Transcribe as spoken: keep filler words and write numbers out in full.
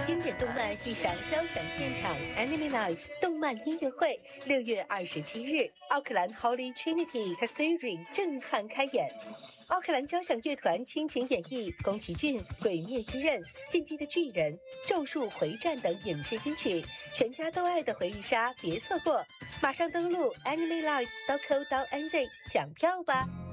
经典动漫遇上交响现场 Anime Live 动漫音乐会，六月二十七日，奥克兰 Holy Trinity Cathedral 震撼开演。奥克兰交响乐团倾情演绎宫崎骏《鬼灭之刃》、《进击的巨人》、《咒术回战》等影视金曲，全家都爱的回忆杀，别错过！马上登录 animelive 点 co 点 nz 抢票吧。